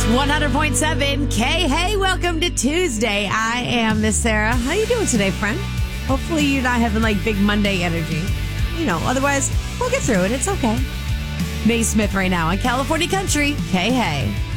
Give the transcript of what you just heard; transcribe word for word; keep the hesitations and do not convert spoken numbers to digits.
one hundred point seven K. Hey, welcome to Tuesday. I am Miss Sarah. How you doing today, friend? Hopefully you're not having like big Monday energy. You know, otherwise we'll get through it. It's okay. May Smith right now on California Country. Hey, hey.